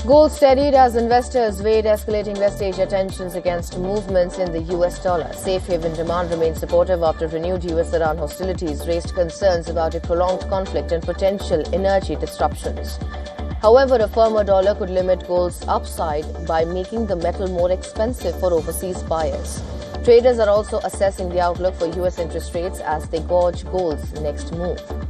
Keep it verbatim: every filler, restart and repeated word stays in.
Gold steadied as investors weighed escalating West Asia tensions against movements in the U S dollar. Safe haven demand remained supportive after renewed U S-Iran hostilities raised concerns about a prolonged conflict and potential energy disruptions. However, a firmer dollar could limit gold's upside by making the metal more expensive for overseas buyers. Traders are also assessing the outlook for U S interest rates as they gauge gold's next move.